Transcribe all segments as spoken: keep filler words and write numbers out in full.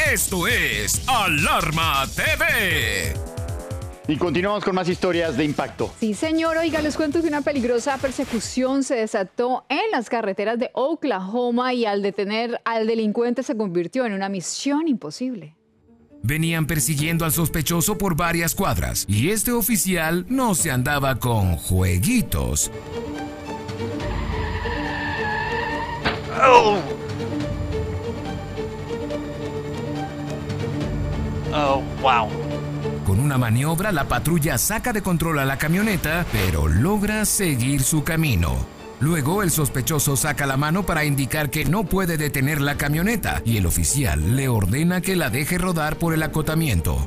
Esto es Alarma T V. Y continuamos con más historias de impacto. Sí, señor. Oiga, les cuento que una peligrosa persecución se desató en las carreteras de Oklahoma y al detener al delincuente se convirtió en una misión imposible. Venían persiguiendo al sospechoso por varias cuadras y este oficial no se andaba con jueguitos. Oh. Oh, wow. Con una maniobra, la patrulla saca de control a la camioneta, pero logra seguir su camino. Luego, el sospechoso saca la mano para indicar que no puede detener la camioneta y el oficial le ordena que la deje rodar por el acotamiento.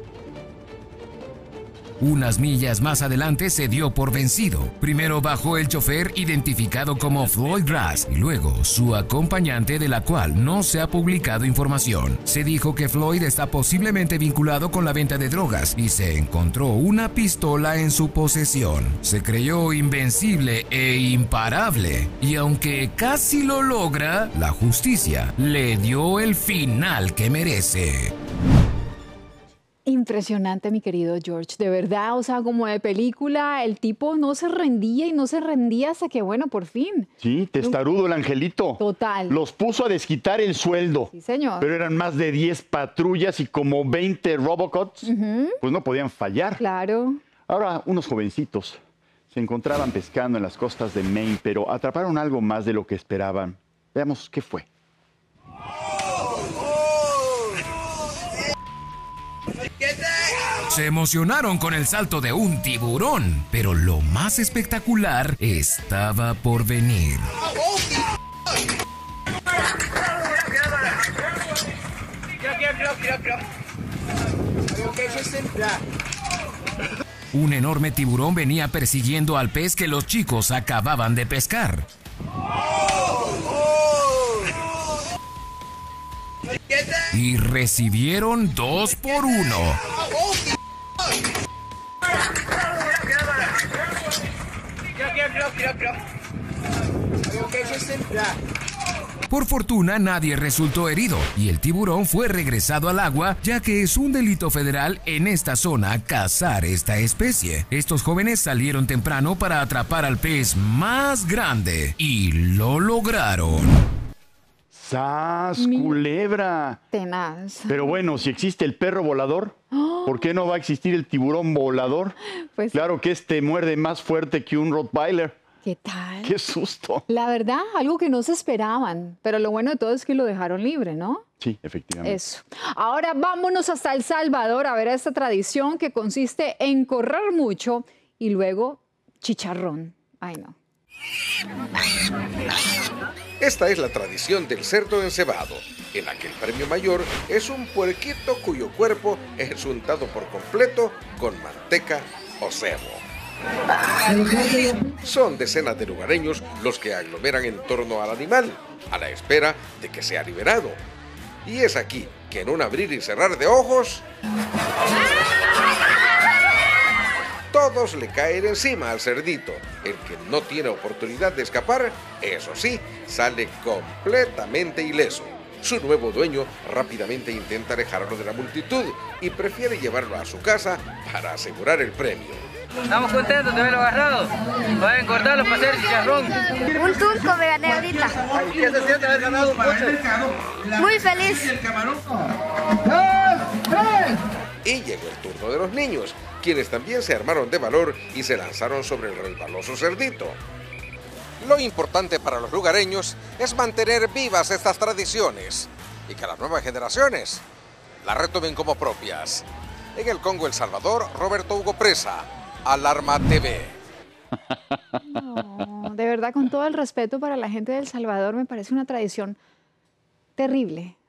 Unas millas más adelante se dio por vencido. Primero bajó el chofer identificado como Floyd Grass y luego su acompañante, de la cual no se ha publicado información. Se dijo que Floyd está posiblemente vinculado con la venta de drogas y se encontró una pistola en su posesión. Se creyó invencible e imparable y aunque casi lo logra, la justicia le dio el final que merece. Impresionante, mi querido George. De verdad, o sea, como de película, el tipo no se rendía y no se rendía hasta que, bueno, por fin. Sí, testarudo el angelito. Total. Los puso a desquitar el sueldo. Sí, señor. Pero eran más de diez patrullas y como veinte Robocops. Uh-huh. Pues no podían fallar. Claro. Ahora, unos jovencitos se encontraban pescando en las costas de Maine, pero atraparon algo más de lo que esperaban. Veamos qué fue. Se emocionaron con el salto de un tiburón, pero lo más espectacular estaba por venir. Un enorme tiburón venía persiguiendo al pez que los chicos acababan de pescar. Y recibieron dos por uno. Por fortuna, nadie resultó herido y el tiburón fue regresado al agua, ya que es un delito federal en esta zona cazar esta especie. Estos jóvenes salieron temprano para atrapar al pez más grande y lo lograron. ¡Sas, culebra! Tenaz. Pero bueno, si existe el perro volador, ¿por qué no va a existir el tiburón volador? Pues, claro que este muerde más fuerte que un Rottweiler. ¿Qué tal? ¡Qué susto! La verdad, algo que no se esperaban, pero lo bueno de todo es que lo dejaron libre, ¿no? Sí, efectivamente. Eso. Ahora vámonos hasta El Salvador a ver a esta tradición que consiste en correr mucho y luego chicharrón. Ay, no. Esta es la tradición del cerdo encebado, en la que el premio mayor es un puerquito cuyo cuerpo es untado por completo con manteca o cebo. Son decenas de lugareños los que aglomeran en torno al animal, a la espera de que sea liberado. Y es aquí que en un abrir y cerrar de ojos, todos le caen encima al cerdito. El que no tiene oportunidad de escapar, eso sí, sale completamente ileso. Su nuevo dueño rápidamente intenta alejarlo de la multitud y prefiere llevarlo a su casa para asegurar el premio. Estamos contentos de haberlo agarrado. Voy a engordarlo para hacer chicharrón. Un turco me gané ahorita. ¿Qué se siente haber ganado un coche? Muy feliz. Y llegó el turno de los niños, quienes también se armaron de valor y se lanzaron sobre el resbaloso cerdito. Lo importante para los lugareños es mantener vivas estas tradiciones y que las nuevas generaciones las retomen como propias. En el Congo, El Salvador, Roberto Hugo Presa, Alarma T V. No, de verdad, con todo el respeto para la gente de El Salvador, me parece una tradición terrible.